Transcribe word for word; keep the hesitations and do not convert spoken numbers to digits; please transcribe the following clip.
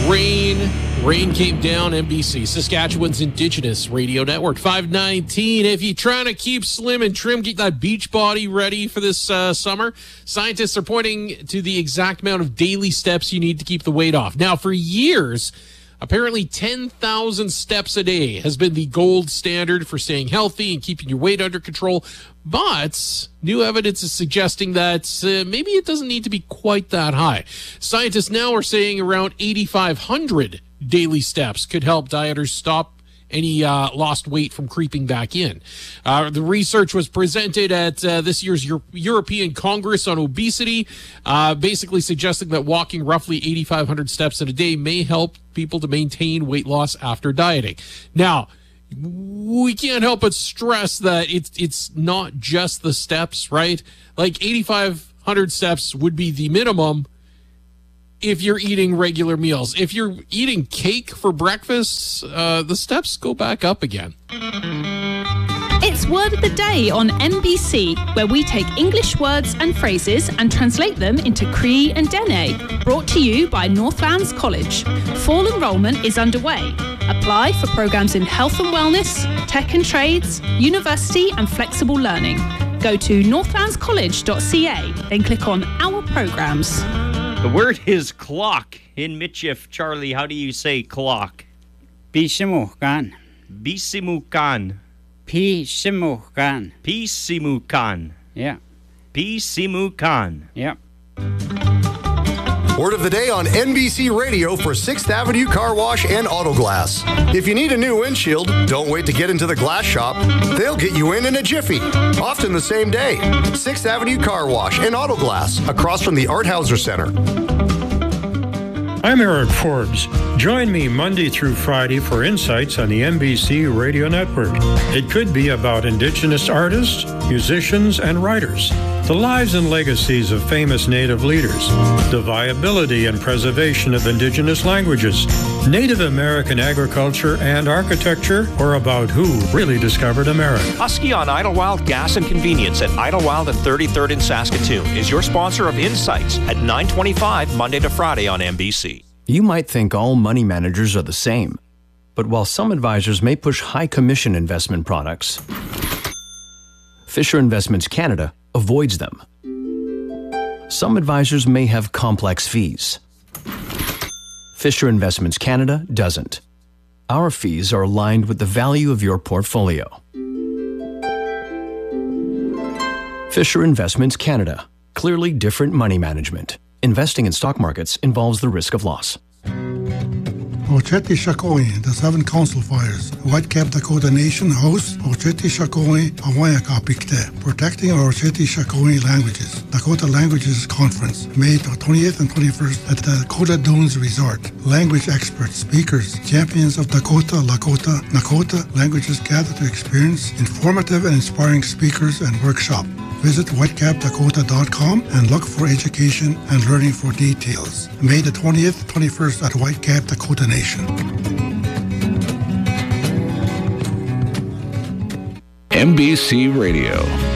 Rain. Rain came down, N B C, Saskatchewan's Indigenous Radio Network. five nineteen. If you're trying to keep slim and trim, get that beach body ready for this uh, summer, scientists are pointing to the exact amount of daily steps you need to keep the weight off. Now, for years, apparently ten thousand steps a day has been the gold standard for staying healthy and keeping your weight under control. But new evidence is suggesting that uh, maybe it doesn't need to be quite that high. Scientists now are saying around eighty-five hundred daily steps could help dieters stop any uh, lost weight from creeping back in. Uh, the research was presented at uh, this year's Euro- European Congress on Obesity, uh, basically suggesting that walking roughly eighty-five hundred steps in a day may help people to maintain weight loss after dieting. Now, we can't help but stress that it's it's not just the steps, right? Like eighty-five hundred steps would be the minimum if you're eating regular meals. If you're eating cake for breakfast, uh, the steps go back up again. It's Word of the Day on N B C, where we take English words and phrases and translate them into Cree and Dene. Brought to you by Northlands College. Fall enrolment is underway. Apply for programs in health and wellness, tech and trades, university and flexible learning. Go to northlands college dot c a, then click on Our Programs. The word is clock. In Michif, Charlie, how do you say clock? Pisimukan. Bisimukan. Pisimukan. Pisimukan. Yeah. Pisimukan. Yep. Word of the day on N B C Radio for sixth Avenue Car Wash and Auto Glass. If you need a new windshield, don't wait to get into the glass shop. They'll get you in in a jiffy, often the same day. sixth Avenue Car Wash and Auto Glass, across from the Art Hauser Center. I'm Eric Forbes. Join me Monday through Friday for insights on the N B C Radio Network. It could be about Indigenous artists, musicians, and writers, the lives and legacies of famous Native leaders, the viability and preservation of Indigenous languages, Native American agriculture and architecture, or about who really discovered America. Husky on Idlewild Gas and Convenience at Idlewild and thirty-third in Saskatoon is your sponsor of Insights at nine twenty-five Monday to Friday on N B C. You might think all money managers are the same, but while some advisors may push high commission investment products, Fisher Investments Canada avoids them. Some advisors may have complex fees. Fisher Investments Canada doesn't. Our fees are aligned with the value of your portfolio. Fisher Investments Canada. Clearly different money management. Investing in stock markets involves the risk of loss. Ocheti Shakoi, the Seven Council Fires. Whitecap Dakota Nation hosts Ocheti Shakoi Awayakapikte, protecting our Ocheti Shakoi languages. Dakota Languages Conference, May twentieth and twenty-first at the Dakota Dunes Resort. Language experts, speakers, champions of Dakota, Lakota, Nakota languages gather to experience informative and inspiring speakers and workshop. Visit whitecap dakota dot com and look for education and learning for details. May the twentieth, twenty-first at Whitecap Dakota Nation. N B C Radio.